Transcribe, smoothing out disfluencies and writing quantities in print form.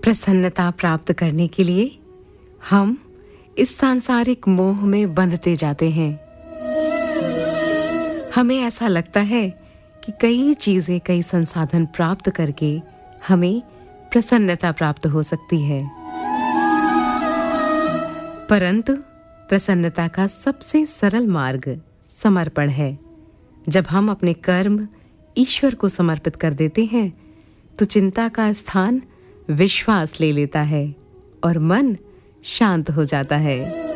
प्रसन्नता प्राप्त करने के लिए हम इस सांसारिक मोह में बंधते जाते हैं। हमें ऐसा लगता है कि कई चीजें, कई संसाधन प्राप्त करके हमें प्रसन्नता प्राप्त हो सकती है, परंतु प्रसन्नता का सबसे सरल मार्ग समर्पण है। जब हम अपने कर्म ईश्वर को समर्पित कर देते हैं तो चिंता का स्थान विश्वास ले लेता है और मन शांत हो जाता है।